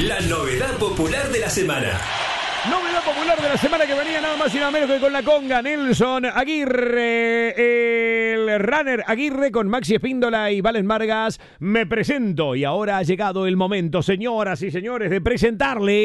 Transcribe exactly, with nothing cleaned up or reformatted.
La novedad popular de la semana. Novedad popular de la semana que venía nada más y nada menos que con la conga. Nelson Aguirre, el runner Aguirre con Maxi Espíndola y Valen Vargas. Me presento y ahora ha llegado el momento, señoras y señores, de presentarle